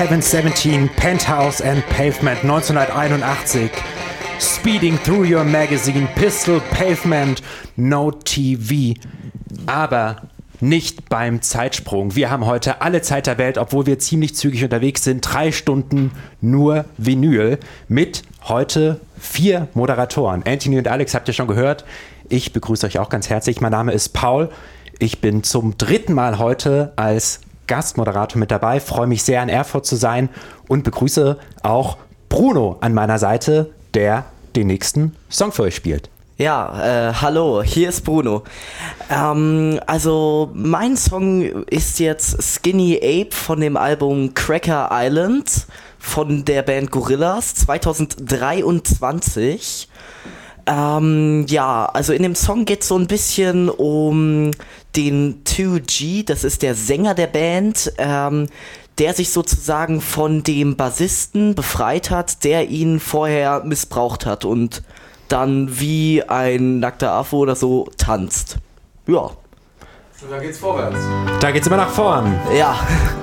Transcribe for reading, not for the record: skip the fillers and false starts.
Heaven 17, Penthouse and Pavement 1981. Speeding Through Your Magazine, Pistol, Pavement, No TV. Aber nicht beim Zeitsprung. Wir haben heute alle Zeit der Welt, obwohl wir ziemlich zügig unterwegs sind. 3 Stunden nur Vinyl mit heute 4 Moderatoren. Anthony und Alex habt ihr schon gehört. Ich begrüße euch auch ganz herzlich. Mein Name ist Paul. Ich bin zum 3. Mal heute als Gastmoderator mit dabei. Freue mich sehr, in Erfurt zu sein und begrüße auch Bruno an meiner Seite, der den nächsten Song für euch spielt. Ja, hallo, hier ist Bruno. Also mein Song ist jetzt Skinny Ape von dem Album Cracker Island von der Band Gorillaz 2023. Ja, also in dem Song geht es so ein bisschen um den 2G, das ist der Sänger der Band, der sich sozusagen von dem Bassisten befreit hat, der ihn vorher missbraucht hat und dann wie ein nackter Affe oder so tanzt. Ja. Und da geht's vorwärts. Da geht's immer nach vorn. Ja.